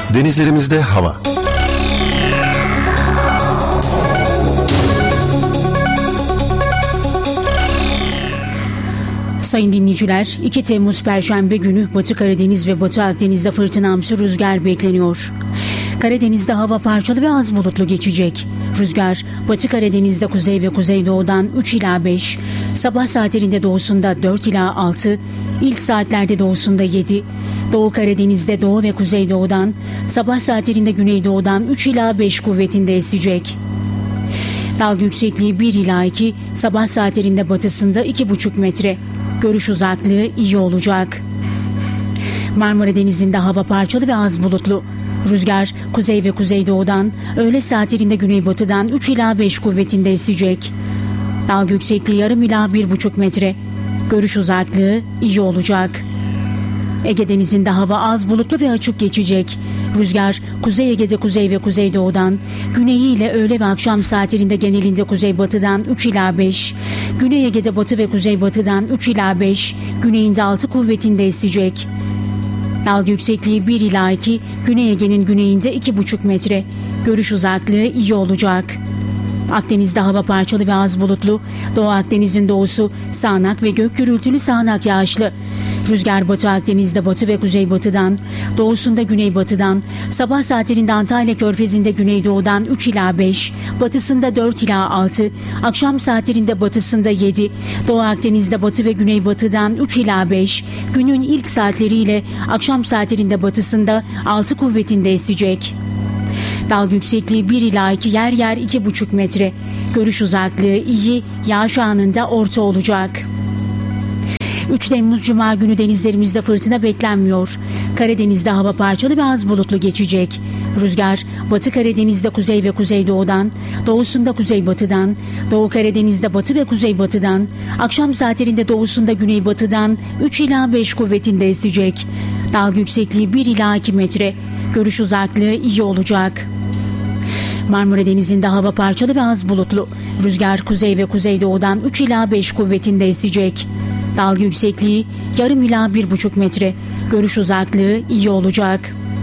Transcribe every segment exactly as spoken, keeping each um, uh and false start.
Denizlerimizde hava. Sayın dinleyiciler, iki Temmuz Perşembe günü Batı Karadeniz ve Batı Akdeniz'de fırtınamsı rüzgar bekleniyor. Karadeniz'de hava parçalı ve az bulutlu geçecek. Rüzgar Batı Karadeniz'de kuzey ve kuzeydoğudan üç ila beş, sabah saatlerinde doğusunda dört ila altı, ilk saatlerde doğusunda yedi, Doğu Karadeniz'de doğu ve kuzeydoğudan, sabah saatlerinde güneydoğudan üç ila beş kuvvetinde esecek. Dalga yüksekliği bir ila iki, sabah saatlerinde batısında iki buçuk metre. Görüş uzaklığı iyi olacak. Marmara Denizi'nde hava parçalı ve az bulutlu. Rüzgar kuzey ve kuzeydoğudan, öğle saatlerinde güneybatıdan üç ila beş kuvvetinde esecek. Dalga yüksekliği yarım ila bir buçuk metre. Görüş uzaklığı iyi olacak. Ege Denizi'nde hava az bulutlu ve açık geçecek. Rüzgar Kuzey Ege'de kuzey ve kuzeydoğudan, güneyi ile öğle ve akşam saatlerinde genelinde kuzeybatıdan üç ila beş, Güney Ege'de batı ve kuzeybatıdan üç ila beş, güneyinde altı kuvvetinde esecek. Dalga yüksekliği bir ila iki, Güney Ege'nin güneyinde iki buçuk metre. Görüş uzaklığı iyi olacak. Akdeniz'de hava parçalı ve az bulutlu. Doğu Akdeniz'in doğusu sağanak ve gök gürültülü sağanak yağışlı. Rüzgar Batı Akdeniz'de batı ve kuzeybatıdan, doğusunda güneybatıdan, sabah saatlerinde Antalya Körfezi'nde güneydoğudan üç ila beş, batısında dört ila altı, akşam saatlerinde batısında yedi, Doğu Akdeniz'de batı ve güneybatıdan üç ila beş, günün ilk saatleriyle akşam saatlerinde batısında altı kuvvetinde esecek. Dalga yüksekliği bir ila iki, yer yer iki buçuk metre. Görüş uzaklığı iyi, yağış anında orta olacak. üç Temmuz Cuma günü denizlerimizde fırtına beklenmiyor. Karadeniz'de hava parçalı ve az bulutlu geçecek. Rüzgar Batı Karadeniz'de kuzey ve kuzeydoğudan, doğusunda kuzeybatıdan, Doğu Karadeniz'de batı ve kuzeybatıdan, akşam saatlerinde doğusunda güneybatıdan üç ila beş kuvvetinde esecek. Dalga yüksekliği bir ila iki metre. Görüş uzaklığı iyi olacak. Marmara Denizi'nde hava parçalı ve az bulutlu. Rüzgar kuzey ve kuzeydoğudan üç ila beş kuvvetinde esecek. Dalga yüksekliği yarım ila bir buçuk metre. Görüş uzaklığı iyi olacak.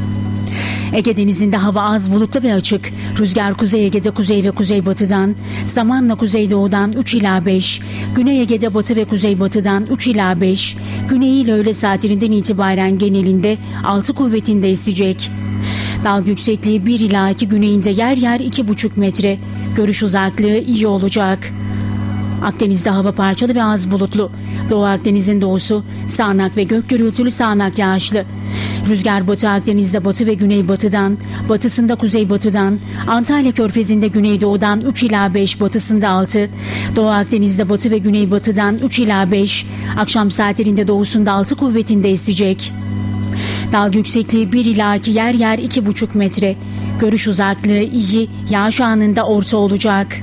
Ege Denizi'nde hava az bulutlu ve açık. Rüzgar Kuzey Ege'de kuzey ve kuzeybatıdan, zamanla kuzeydoğudan üç ila beş, Güney Ege'de batı ve kuzeybatıdan üç ila beş, güneyi ile öğle saatlerinden itibaren genelinde altı kuvvetinde esecek. Dalga yüksekliği bir ila iki, güneyinde yer yer iki buçuk metre. Görüş uzaklığı iyi olacak. Akdeniz'de hava parçalı ve az bulutlu. Doğu Akdeniz'in doğusu sağanak ve gök gürültülü sağanak yağışlı. Rüzgar Batı Akdeniz'de batı ve güneybatıdan, batısında kuzeybatıdan, Antalya Körfezi'nde güneydoğudan üç ila beş, batısında altı, Doğu Akdeniz'de batı ve güneybatıdan üç ila beş, akşam saatlerinde doğusunda altı kuvvetinde esecek. Dalga yüksekliği bir ila iki, yer yer iki buçuk metre. Görüş uzaklığı iyi, yağış anında orta olacak.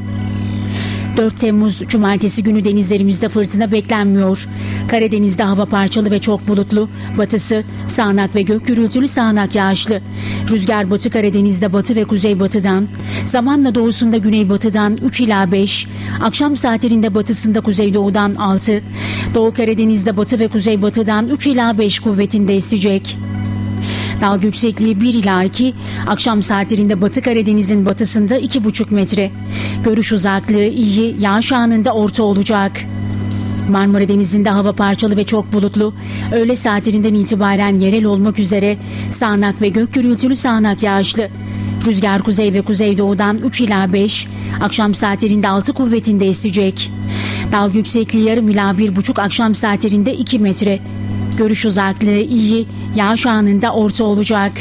dört Temmuz Cumartesi günü denizlerimizde fırtına beklenmiyor. Karadeniz'de hava parçalı ve çok bulutlu. Batısı sağanak ve gök gürültülü sağanak yağışlı. Rüzgar Batı Karadeniz'de batı ve kuzeybatıdan, zamanla doğusunda güneybatıdan üç ila beş, akşam saatlerinde batısında kuzeydoğudan altı, Doğu Karadeniz'de batı ve kuzeybatıdan üç ila beş kuvvetinde esecek. Dalga yüksekliği bir ila iki, akşam saatlerinde Batı Karadeniz'in batısında iki buçuk metre. Görüş uzaklığı iyi, yağış anında orta olacak. Marmara Denizi'nde hava parçalı ve çok bulutlu. Öğle saatlerinden itibaren yerel olmak üzere sağanak ve gök gürültülü sağanak yağışlı. Rüzgar kuzey ve kuzeydoğudan üç ila beş, akşam saatlerinde altı kuvvetinde esecek. Dalga yüksekliği yarım ila bir buçuk, akşam saatlerinde iki metre. Görüş uzaklığı iyi, yağış anında orta olacak.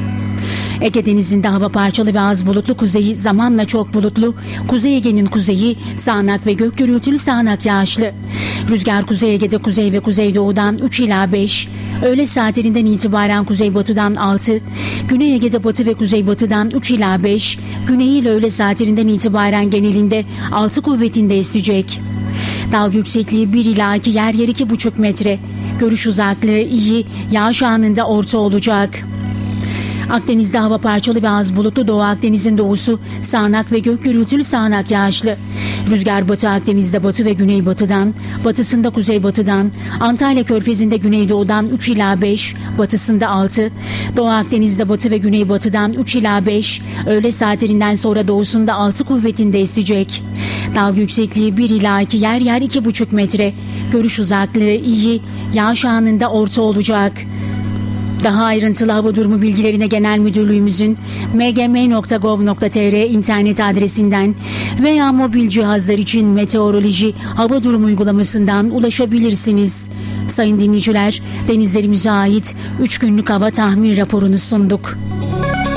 Ege Denizi'nde hava parçalı ve az bulutlu, kuzeyi zamanla çok bulutlu. Kuzey Ege'nin kuzeyi sağanak ve gök gürültülü sağanak yağışlı. Rüzgar Kuzey Ege'de kuzey ve kuzeydoğudan üç ila beş, öğle saatlerinden itibaren kuzeybatıdan altı, Güney Ege'de batı ve kuzeybatıdan üç ila beş, güneyi ile öğle saatlerinden itibaren genelinde altı kuvvetinde esecek. Dalga yüksekliği bir ila iki, yer yer iki buçuk metre. Görüş uzaklığı iyi, yağış anında orta olacak. Akdeniz'de hava parçalı ve az bulutlu. Doğu Akdeniz'in doğusu sağanak ve gök gürültülü sağanak yağışlı. Rüzgar Batı Akdeniz'de batı ve güneybatıdan, batısında kuzeybatıdan, Antalya Körfezi'nde güneydoğudan üç ila beş, batısında altı, Doğu Akdeniz'de batı ve güneybatıdan üç ila beş, öğle saatlerinden sonra doğusunda altı kuvvetinde esecek. Dalga yüksekliği bir ila iki, yer yer iki buçuk metre. Görüş uzaklığı iyi, yağış anında orta olacak. Daha ayrıntılı hava durumu bilgilerine Genel Müdürlüğümüzün m g m nokta gov nokta t r internet adresinden veya mobil cihazlar için meteoroloji hava durumu uygulamasından ulaşabilirsiniz. Sayın dinleyiciler, denizlerimize ait üç günlük hava tahmin raporunu sunduk.